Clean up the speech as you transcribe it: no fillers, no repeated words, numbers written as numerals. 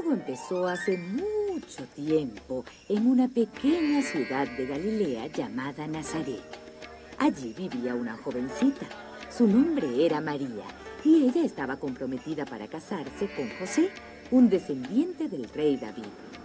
Todo empezó hace mucho tiempo en una pequeña ciudad de Galilea llamada Nazaret. Allí vivía una jovencita. Su nombre era María y ella estaba comprometida para casarse con José, un descendiente del rey David.